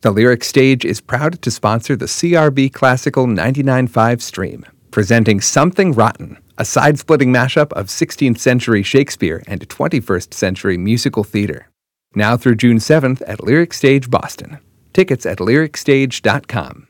The Lyric Stage is proud to sponsor the CRB Classical 99.5 stream, presenting Something Rotten, a side-splitting mashup of 16th century Shakespeare and 21st century musical theater. Now through June 7th at Lyric Stage Boston. Tickets at lyricstage.com.